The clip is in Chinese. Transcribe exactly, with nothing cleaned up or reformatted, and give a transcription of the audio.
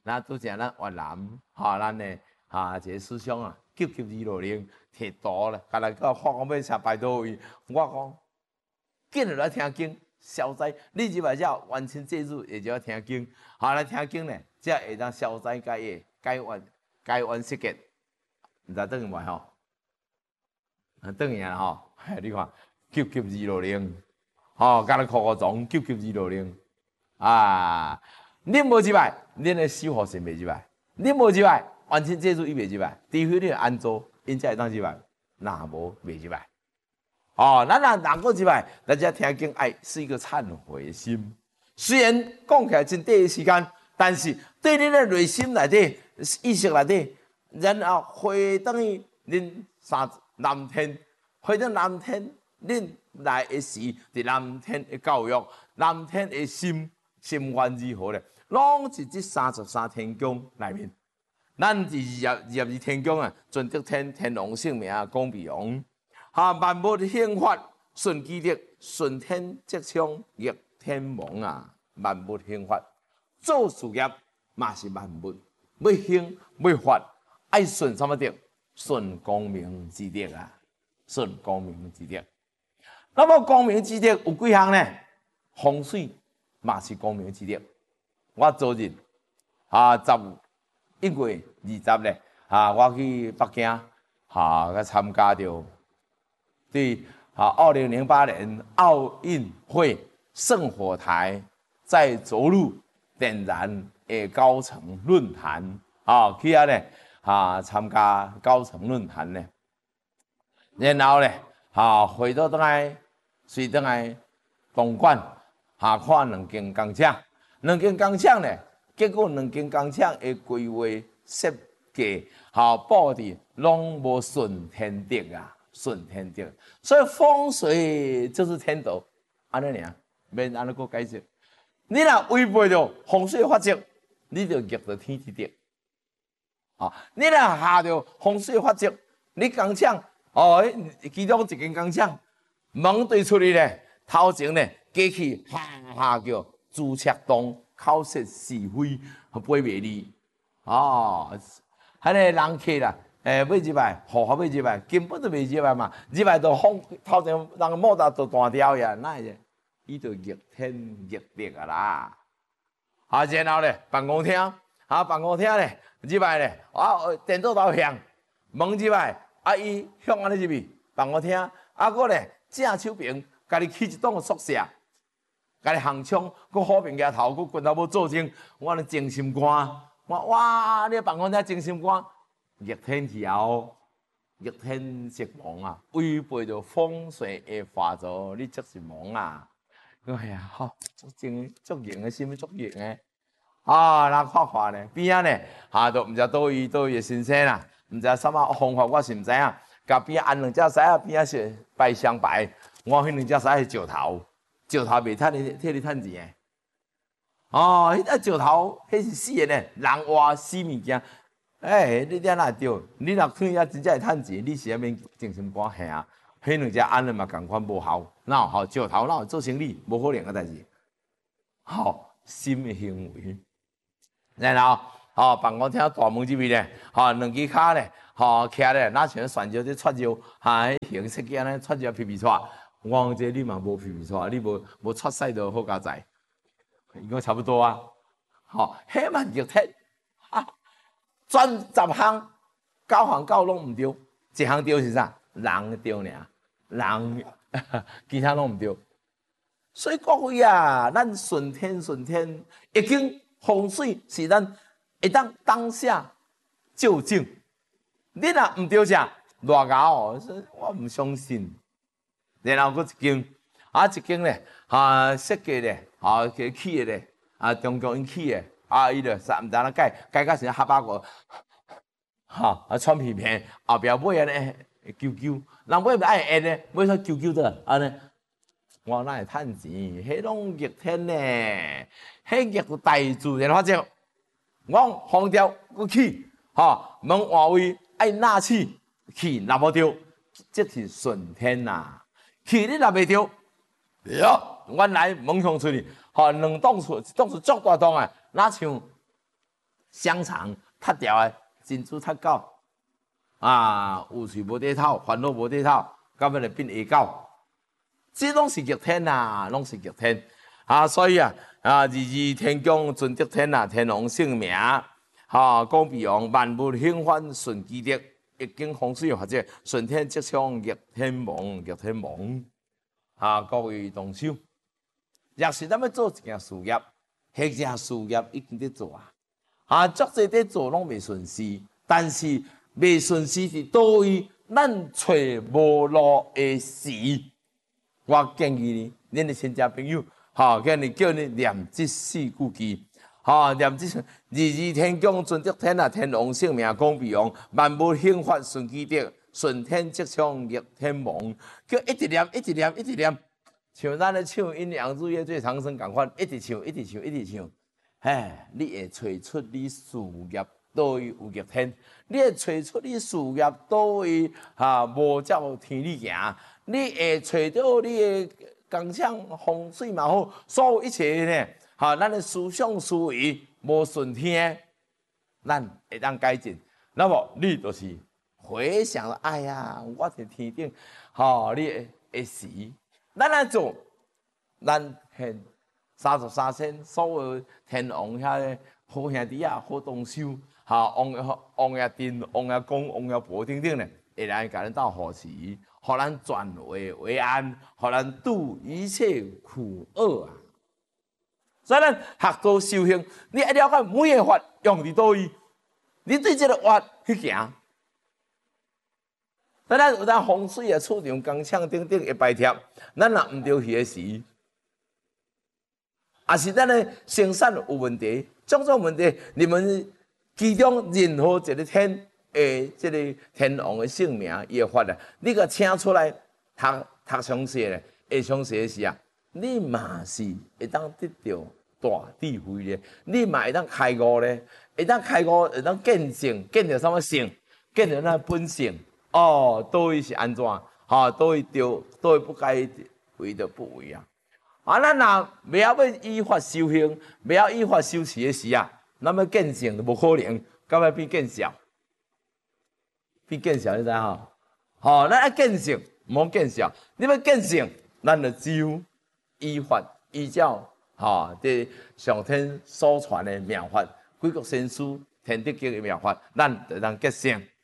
那拄则咱越南，哈，咱的哈一个师兄啊，急急二六零摕刀咧，甲来甲发讲要请拜倒位，我讲紧来听经，消灾。你入来遮完成祭祖，也就要听经，哈来听经咧，才会当消灾解业，解冤解冤释结。毋知等于袂吼？啊，等于啊吼，你看急急二六零，吼，甲咱哭哭撞急急二六零啊！恁无入来，恁的守护神袂入来；恁无入来，完成祭祖伊袂入来。除非你安做，因才会当入来，若无袂入来。哦，咱若能够入来，大家听经爱是一个忏悔的心。虽然讲起来真短的时间，但是对恁的内心内底、意识内底，然后回等于恁三南天，回到南天，恁来的时，伫南天的教育，南天的心心愿如何咧？拢是这三十三天宫内面。咱伫入入入天宫啊，尊德天天王圣名广庇王，哈万物兴发顺机德，顺天即昌逆天王啊！万物兴发，做事业嘛是万物，要兴要发，爱顺什么德？顺光明之德啊！顺光明之德。那么光明之德有几项呢？风水嘛是光明之德。我昨日啊，十一月二十咧，啊，我去北京，啊，去参加着对啊，二零零八年奥运会圣火台在着陆点燃的高层论坛啊，去啊咧啊参加高层论坛咧，然后咧啊回到倒来，随倒来东莞啊看两间工厂。两间工厂咧，结果两间工厂的规划设计、哈布置拢无顺天德啊，顺天德。所以风水就是天道，安尼尔，免安尼个解释。你若违背着风水法则，你就逆着天之德。啊，你若下着风水法则，你工厂哦，其中一间工厂门对出去咧，头前咧过去下下叫。朱赤东口舌是非，背袂离哦，迄个人客啦，诶、欸，要入来，合法要入来，根本就袂入来嘛，入来就风头前人莫达就断掉呀，那个伊就逆天逆地啊啦。啊，然后咧办公厅，啊办公厅咧入来咧，啊电脑头响，门入来，啊伊向安尼入去办公厅，啊个咧正手边，家己起一栋宿舍。甲你行枪，佮好面额头，佮拳头要做精，我咧精心肝，我哇，你办公厅精心肝，逆天条，逆天色盲啊，违背着风水的法则，你则是盲啊！哎呀，好，足精足型的，心足型的，啊，人看看咧，边仔咧，啊，都毋知倒位倒位的先生啦，毋知啥物方法，我是毋知影。甲边仔按两只狮仔，边仔是拜相拜，我迄两只狮是石头。石头袂趁你，替你趁钱诶。哦，迄只石头，迄是死诶呢，人活死物件。诶、欸，你点哪对？你若去遐真正会趁钱，你是安免精心肝吓。迄两只安尼嘛共款无效，哪有效？石头哪有做生意？无可能个代志。吼、哦，心诶行为。然后，吼、哦，办公厅大门这边咧，吼、哦，两支骹咧，吼、哦，徛咧，哪像旋石咧撮肉，哈，形设计安尼撮肉皮皮撮。我讲这你嘛无皮皮错，你无无出世就好加在，应该差不多啊。吼，迄嘛逆天，哈，全十项九项九拢毋对，一项对是啥？人对尔，人其他拢毋对。所以各位啊，咱顺天顺天，已经风水是咱会当当下就正。你若毋对啥，偌高哦，我毋相信。然后佫一间，啊一间咧，啊设计咧，啊起起咧，啊中国因起诶，啊伊咧啥毋知影改，改到成合巴个，哈啊穿皮片，后壁买安尼揪揪，人买唔爱按咧，买啥揪揪的安尼，我哪会趁钱？迄拢逆天咧，迄逆大自然法则。我讲风调佫起，哈门换位爱纳气，气若无着，这是顺天呐、啊。气你若袂着，哟，原来门向出去，吼两栋厝，一栋厝足大栋啊，哪像香肠塌掉的，珍珠塌狗，啊，有趣无底头，烦恼无底头，到尾就变下狗。这拢是逆天啊，拢是逆天啊！所以啊，啊，日日天公尊德天啊，天王圣名，哈，讲比王万物兴欢顺其德，易经风水或者顺天吉祥逆天王，逆天王。啊，各位同修，若是咱要做一件事业，迄件事业已经在做啊，啊，足侪在做拢未顺势，但是未顺势是倒位，咱找无路的时。我建议你，恁的亲戚朋友，哈，叫你叫你念这四句句，哈，念这日日天公尊德天啊，天王圣名讲比王，万物兴发顺其德，顺天吉祥逆天王，叫一直念，一直念，一直念，像咱咧唱《阴阳日月最长生》共款，一直唱，一直唱，一直唱，哎，你会找出你事业倒位有逆天，你会找出你事业倒位哈无照天理行。你会找到你的工厂风水嘛好，所有一切呢，哈，咱的思想思维无顺天，咱会当改进。那么你就是回想了，哎呀，我伫天顶，哈，你会死。咱来做，咱现三十三仙所有天王遐个好兄弟啊，好同修，哈，王王爷殿、王爷公、王爷婆等等呢，会来甲咱斗护持。互咱转危为安，互咱度一切苦厄啊！所以咱学做修行，你一了解每个法用伫倒位，你对这个法去行。当然有当风水啊、厝场、工厂等等会摆贴，咱若毋着迄个时，也是咱的生产有问题，种种问题，你们其中任何一个天。诶，即个天王的姓名，伊的法啊，你甲请出来读读详细咧，会详细的时啊，你嘛是会当得到大智慧咧，你嘛会当开悟咧，会当开悟，会当见性，见到什么性？见到咱本性。哦，倒位是安怎？哈，倒位对，倒位不该为的不为啊。啊，咱若未晓要依法修行，未晓依法修持的时啊，咱要见性就无可能，到尾变见效。变见效，你知吼？吼，咱要见性，唔好见效。你要见性，咱就只有依法依照吼，这上天所传的妙法，鬼谷先师天地经的妙法，咱就当结性。